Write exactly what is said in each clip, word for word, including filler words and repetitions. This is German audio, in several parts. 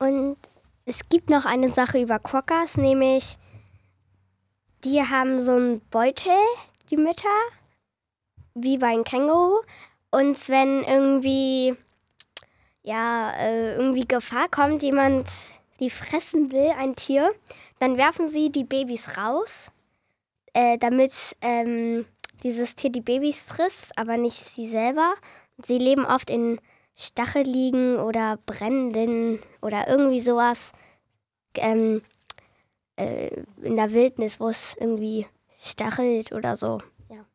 Und es gibt noch eine Sache über Quokkas, nämlich die haben so einen Beutel, die Mütter, wie bei einem Känguru. Und wenn irgendwie, ja, äh, irgendwie Gefahr kommt, jemand die fressen will, ein Tier, dann werfen sie die Babys raus, äh, damit ähm, dieses Tier die Babys frisst, aber nicht sie selber. Sie leben oft in stacheligen oder brennenden oder irgendwie sowas ähm, äh, in der Wildnis, wo es irgendwie stachelt oder so. Ja.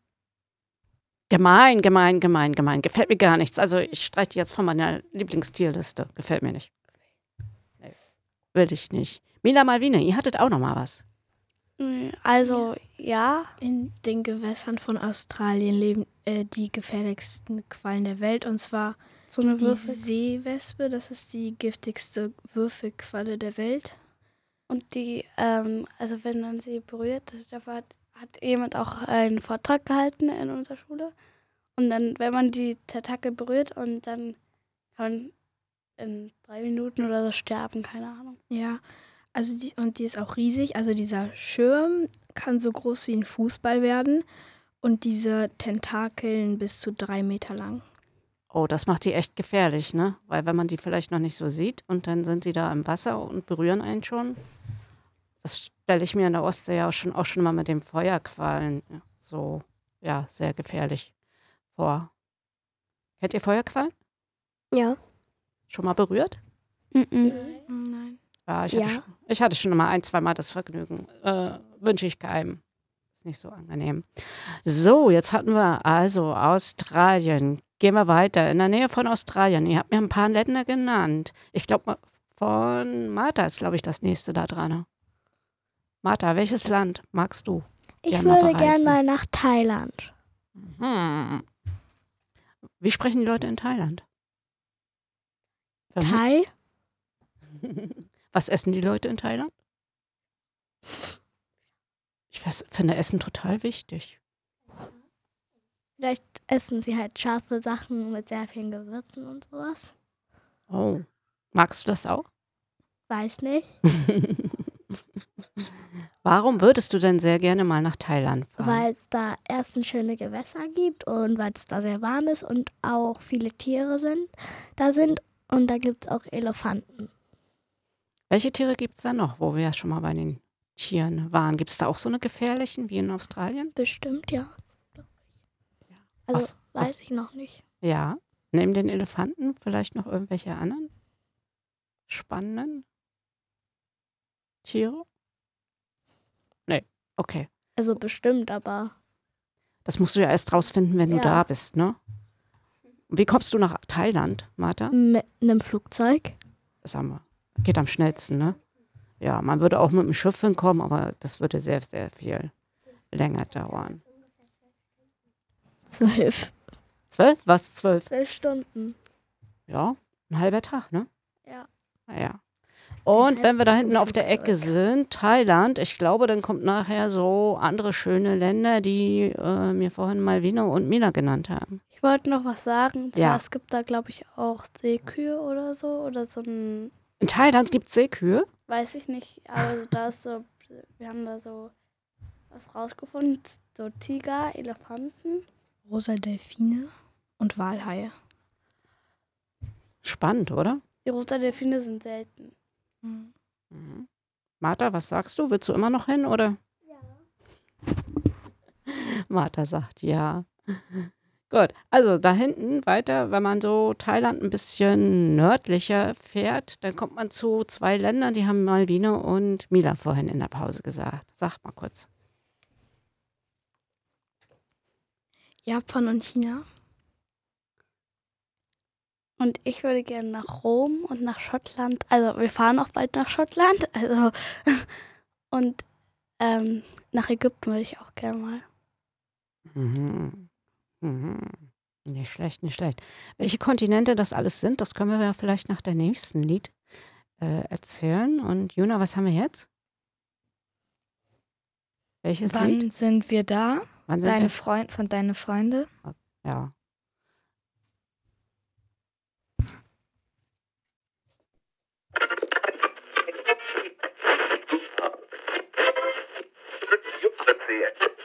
Gemein, gemein, gemein, gemein. Gefällt mir gar nichts. Also ich streiche jetzt von meiner Lieblingstierliste. Gefällt mir nicht. Nee, will ich nicht. Mila Malvine, ihr hattet auch noch mal was. Also, ja. In den Gewässern von Australien leben äh, die gefährlichsten Quallen der Welt. Und zwar So eine die Würfel. Seewespe. Das ist die giftigste Würfelqualle der Welt. Und die, ähm, also wenn man sie berührt, dafür hat, hat jemand auch einen Vortrag gehalten in unserer Schule. Und dann, wenn man die Tentakel berührt und dann kann man in drei Minuten oder so sterben, keine Ahnung. Ja, also die, und die ist auch riesig. Also dieser Schirm kann so groß wie ein Fußball werden und diese Tentakeln bis zu drei Meter lang. Oh, das macht die echt gefährlich, ne? Weil wenn man die vielleicht noch nicht so sieht und dann sind sie da im Wasser und berühren einen schon. Das stelle ich mir in der Ostsee ja auch schon, auch schon mal mit dem Feuerquallen so, ja, sehr gefährlich vor. Kennt ihr Feuerquallen? Ja. Schon mal berührt? Mhm. Nein. Ja, ich, Ja. Hatte, schon, ich hatte schon mal ein, zwei Mal das Vergnügen. Äh, wünsche ich keinem. Ist nicht so angenehm. So, jetzt hatten wir also Australien. Gehen wir weiter. In der Nähe von Australien. Ihr habt mir ein paar Länder genannt. Ich glaube, von Martha ist, glaube ich, das nächste da dran. Martha, welches Land magst du? Ich gern mal würde gern bereisen? mal nach Thailand. Hm. Wie sprechen die Leute in Thailand? Vermut- Thai? Was essen die Leute in Thailand? Ich weiß, finde Essen total wichtig. Vielleicht essen sie halt scharfe Sachen mit sehr vielen Gewürzen und sowas. Oh. Magst du das auch? Weiß nicht. Warum würdest du denn sehr gerne mal nach Thailand fahren? Weil es da erstens schöne Gewässer gibt und weil es da sehr warm ist und auch viele Tiere sind, da sind. Und da gibt es auch Elefanten. Welche Tiere gibt es da noch, wo wir ja schon mal bei den Tieren waren? Gibt es da auch so eine gefährlichen wie in Australien? Bestimmt, ja. Also Was- weiß was- ich noch nicht. Ja. Neben den Elefanten vielleicht noch irgendwelche anderen spannenden Tiere? Nee, okay. Also bestimmt, aber Das musst du ja erst rausfinden, wenn du Ja. da bist, ne? Wie kommst du nach Thailand, Martha? mit einem Flugzeug. Das haben wir. Geht am schnellsten, ne? Ja, man würde auch mit dem Schiff hinkommen, aber das würde sehr, sehr viel länger dauern. Zwölf. Zwölf? Was? Zwölf? Zwölf Stunden. Ja, ein halber Tag, ne? Ja. Naja. Und wenn wir da hinten auf der Flugzeug. Ecke sind, Thailand, ich glaube, dann kommt nachher so andere schöne Länder, die äh, mir vorhin Malvina und Mila genannt haben. Ich wollte noch was sagen. Und zwar, Ja. es gibt da, glaube ich, auch Seekühe oder so. Oder so ein, In Thailand gibt es Seekühe. weiß ich nicht, aber da ist so, wir haben da so was rausgefunden. So Tiger, Elefanten. Rosa Delfine und Walhaie. Spannend, oder? Die rosa Delfine sind selten. Mhm. Martha, was sagst du? Willst du immer noch hin, oder? Ja. Martha sagt ja. Gut, also da hinten weiter, wenn man so Thailand ein bisschen nördlicher fährt, dann kommt man zu zwei Ländern, die haben Malvina und Mila vorhin in der Pause gesagt. Sag mal kurz. Japan und China. Und ich würde gerne nach Rom und nach Schottland. Also wir fahren auch bald nach Schottland. Also und ähm, nach Ägypten würde ich auch gerne mal. Mhm. Mhm. Nicht schlecht, nicht schlecht. Welche Kontinente das alles sind, das können wir ja vielleicht nach der nächsten Lied äh, erzählen. Und Juna, was haben wir jetzt? Welches Wann Lied? sind wir da? Wann sind Deine wir? Freund von deine Freunde? Ja. see it.